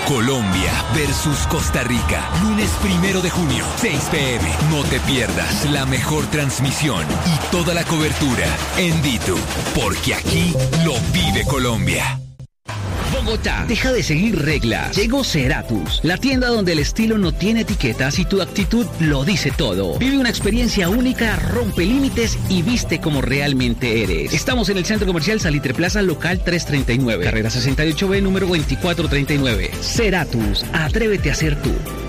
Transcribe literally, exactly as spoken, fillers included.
Colombia versus Costa Rica. Lunes primero de junio, seis p m No te pierdas la mejor transmisión y toda la cobertura en DITU, porque aquí lo vive Colombia. Bogotá, deja de seguir reglas. Llegó Ceratus, la tienda donde el estilo no tiene etiquetas y tu actitud lo dice todo. Vive una experiencia única, rompe límites y viste como realmente eres. Estamos en el Centro Comercial Salitre Plaza, local trescientos treinta y nueve, carrera sesenta y ocho B, número veinticuatro treinta y nueve. Ceratus, atrévete a ser tú.